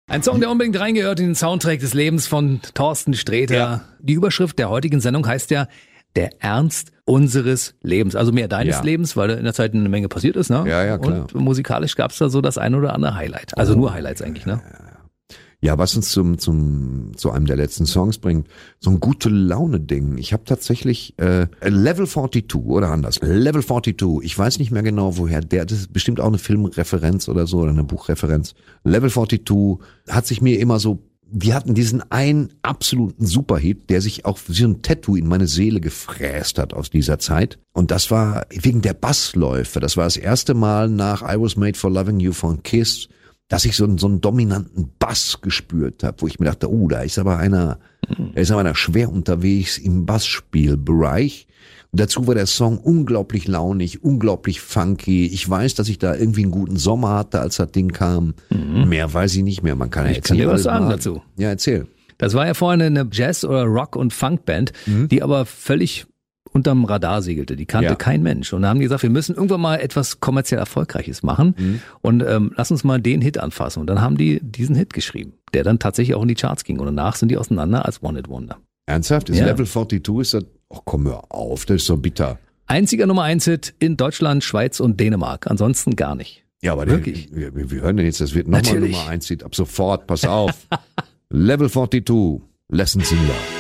Ein Song, der unbedingt reingehört in den Soundtrack des Lebens von Thorsten Sträter. Ja. Die Überschrift der heutigen Sendung heißt ja Der Ernst unseres Lebens. Also mehr deines Lebens, weil da in der Zeit eine Menge passiert ist, ne? Ja, klar. Und musikalisch gab es da so das ein oder andere Highlight. Also nur Highlights eigentlich, ne? Ja, was uns zu einem der letzten Songs bringt, so ein gute Laune-Ding. Ich habe tatsächlich Level 42 oder anders. Level 42, ich weiß nicht mehr genau woher, das ist bestimmt auch eine Filmreferenz oder so oder eine Buchreferenz. Level 42 hat sich mir immer so, die hatten diesen einen absoluten Superhit, der sich auch wie ein Tattoo in meine Seele gefräst hat aus dieser Zeit. Und das war wegen der Bassläufe. Das war das erste Mal nach I Was Made for Loving You von Kiss, dass ich so einen dominanten Bass gespürt habe, wo ich mir dachte, da ist aber einer schwer unterwegs im Bassspielbereich. Und dazu war der Song unglaublich launig, unglaublich funky. Ich weiß, dass ich da irgendwie einen guten Sommer hatte, als das Ding kam. Mehr weiß ich nicht mehr. Man kann ja erzählen. Ich kann dir was sagen dazu. Ja, erzähl. Das war ja vorhin eine Jazz- oder Rock- und Funkband, die aber völlig unterm Radar segelte. Die kannte kein Mensch. Und da haben die gesagt, wir müssen irgendwann mal etwas kommerziell Erfolgreiches machen und lass uns mal den Hit anfassen. Und dann haben die diesen Hit geschrieben, der dann tatsächlich auch in die Charts ging. Und danach sind die auseinander als One Hit Wonder. Ernsthaft? Ist Level 42, ist das? Ach komm, hör auf, das ist so bitter. Einziger Nummer 1 Hit in Deutschland, Schweiz und Dänemark. Ansonsten gar nicht. Ja, aber wirklich. Wir hören den jetzt, das wird nochmal Nummer 1 Hit. Ab sofort, pass auf. Level 42, Lessons in Love.